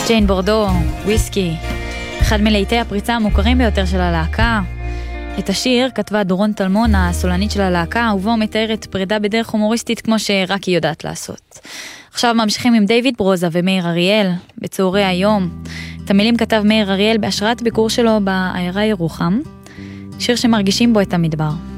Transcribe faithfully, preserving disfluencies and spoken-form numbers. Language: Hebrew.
ג'יין בורדו, וויסקי, אחד מלהיטי הפריצה המוכרים ביותר של הלהקה. את השיר כתבה דורון טלמון, הסולנית של הלהקה, ובו מתארת פרידה בדרך הומוריסטית כמו שרק היא יודעת לעשות. עכשיו ממשיכים עם דיוויד ברוזה ומאיר אריאל, בצהרי היום. את המילים כתב מאיר אריאל בהשראת ביקור שלו בעיירה ירוחם, שיר שמרגישים בו את המדבר.